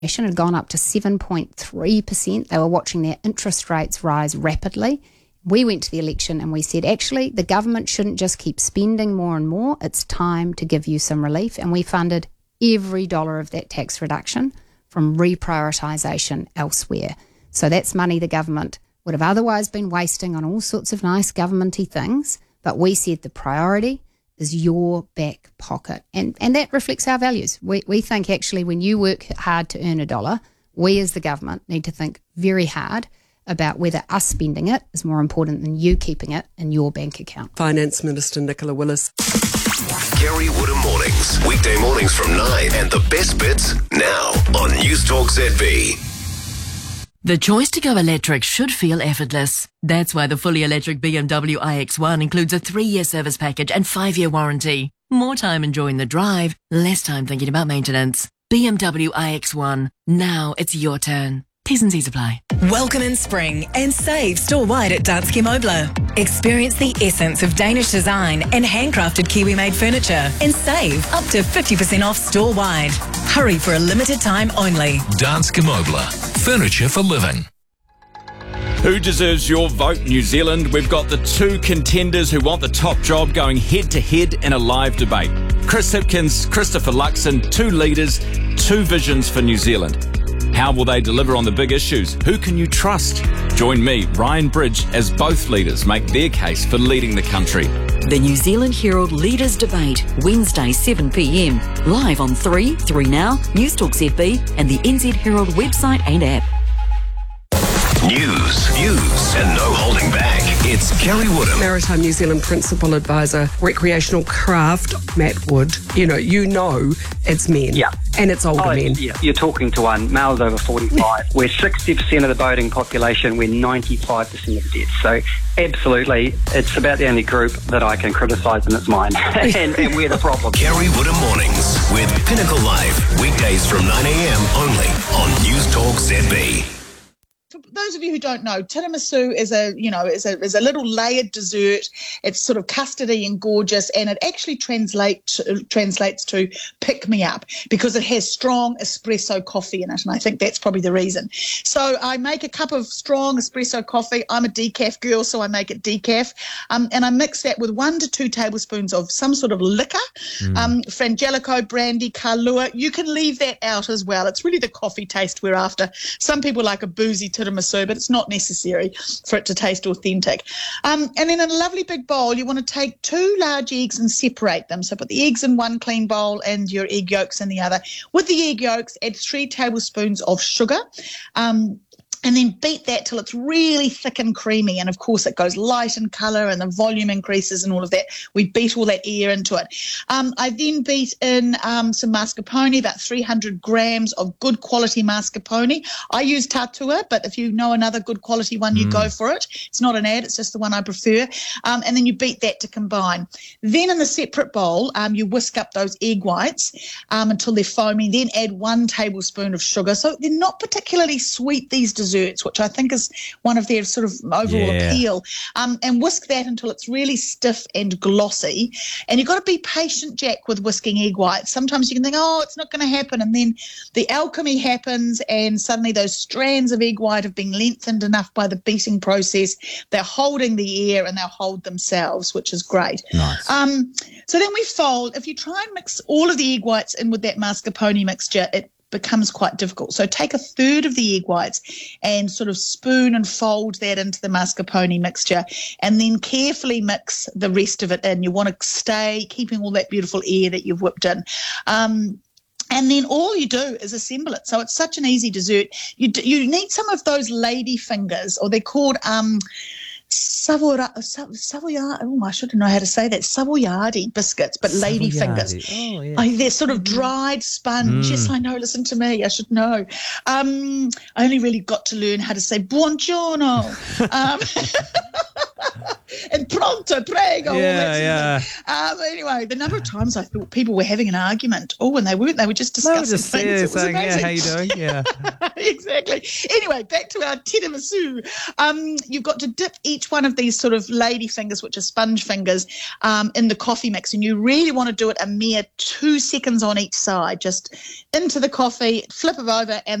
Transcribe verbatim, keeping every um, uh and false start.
had gone up to seven point three percent. They were watching their interest rates rise rapidly. We went to the election and we said, actually, the government shouldn't just keep spending more and more. It's time to give you some relief. And we funded every dollar of that tax reduction from reprioritisation elsewhere. So that's money the government would have otherwise been wasting on all sorts of nice governmenty things. But we said the priority is your back pocket. And and that reflects our values. We, we think actually when you work hard to earn a dollar, we as the government need to think very hard about whether us spending it is more important than you keeping it in your bank account. Finance Minister Nicola Willis. Kerry Woodham Mornings. Weekday mornings from nine. And the best bits now on Newstalk Z B. The choice to go electric should feel effortless. That's why the fully electric B M W i X one includes a three-year service package and five-year warranty. More time enjoying the drive, less time thinking about maintenance. B M W i X one. Now it's your turn. T's and C's apply. Welcome in spring and save store-wide at Danske Møbler. Experience the essence of Danish design and handcrafted Kiwi-made furniture and save up to fifty percent off store-wide. Hurry for a limited time only. Danske Møbler. Furniture for living. Who deserves your vote, New Zealand? We've got the two contenders who want the top job going head-to-head in a live debate. Chris Hipkins, Christopher Luxon, two leaders, two visions for New Zealand. How will they deliver on the big issues? Who can you trust? Join me, Ryan Bridge, as both leaders make their case for leading the country. The New Zealand Herald Leaders Debate, Wednesday seven p m, live on three, three Now, Newstalk Z B and the N Z Herald website and app. News, views, and no holding back. It's Kerry Woodham. Maritime New Zealand Principal Advisor, Recreational Craft, Matt Wood. You know, you know it's men. Yeah. And it's older oh, men. Yeah. You're talking to one, males over forty-five. We're sixty percent of the boating population. We're ninety-five percent of deaths. So absolutely, it's about the only group that I can criticise, and it's mine. and, and we're the problem. Kerry Woodham Mornings with Pinnacle Live. Weekdays from nine a m only on Newstalk Z B. For those of you who don't know, tiramisu is a, you know, is a is a little layered dessert. It's sort of custardy and gorgeous, and it actually translate translates to pick me up because it has strong espresso coffee in it, and I think that's probably the reason. So I make a cup of strong espresso coffee. I'm a decaf girl, so I make it decaf, um, and I mix that with one to two tablespoons of some sort of liquor, mm. um, Frangelico, brandy, Kahlua. You can leave that out as well. It's really the coffee taste we're after. Some people like a boozy tiramisu, but it's not necessary for it to taste authentic. Um, and then in a lovely big bowl, you want to take two large eggs and separate them. So put the eggs in one clean bowl and your egg yolks in the other. With the egg yolks, add three tablespoons of sugar. Um, And then beat that till it's really thick and creamy. And, of course, it goes light in colour and the volume increases and all of that. We beat all that air into it. Um, I then beat in um, some mascarpone, about three hundred grams of good quality mascarpone. I use Tatua, but if you know another good quality one, you mm. go for it. It's not an ad. It's just the one I prefer. Um, and then you beat that to combine. Then in the separate bowl, um, you whisk up those egg whites um, until they're foamy. Then add one tablespoon of sugar. So they're not particularly sweet, these desserts. Desserts, which I think is one of their sort of overall yeah. appeal, um, and whisk that until it's really stiff and glossy. And you've got to be patient, Jack, with whisking egg whites. Sometimes you can think, oh, it's not going to happen, and then the alchemy happens, and suddenly those strands of egg white have been lengthened enough by the beating process. They're holding the air, and they'll hold themselves, which is great. Nice. Um, so then we fold. If you try and mix all of the egg whites in with that mascarpone mixture, it becomes quite difficult. So take a third of the egg whites and sort of spoon and fold that into the mascarpone mixture, and then carefully mix the rest of it in. You want to stay keeping all that beautiful air that you've whipped in. Um, And then all you do is assemble it. So it's such an easy dessert. You d- you need some of those lady fingers, or they're called um, Savoyardi. Savoyardi. Oh, I shouldn't know how to say that. Savoyardi biscuits, but lady fingers. Oh, yeah. Oh, they're sort of dried sponge. Mm. Yes, I know. Listen to me. I should know. Um, I only really got to learn how to say buongiorno. um, and pronto, prego. Yeah, yeah. Um, anyway, the number of times I thought people were having an argument. Oh, and they weren't. They were just They were discussing just things. yeah, It was saying, yeah, amazing. how you doing? Yeah. Exactly. Anyway, back to our tiramisu. Um, you've got to dip each one of these sort of lady fingers, which are sponge fingers, um, in the coffee mix, and you really want to do it a mere two seconds on each side, just into the coffee, flip it over, and